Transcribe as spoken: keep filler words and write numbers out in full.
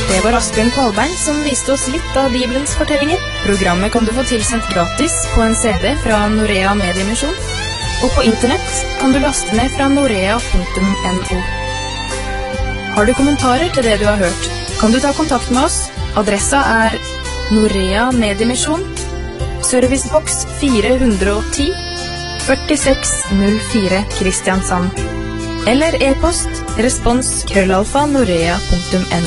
Det var Asbjørn Kvalbein som viste oss litt av Bibelens fortellinger. Programmet kan du få tilsendt gratis på en C D fra Norea Mediemisjon, og på internett kan du laste ned fra norea punktum no. Har du kommentarer til det du har hørt, kan du ta kontakt med oss. Adressa er Norea Mediemisjon, serviceboks fire hundre og ti, førtiseks null fire Kristiansand. Eller e-post respons krøllalfa norea punktum no.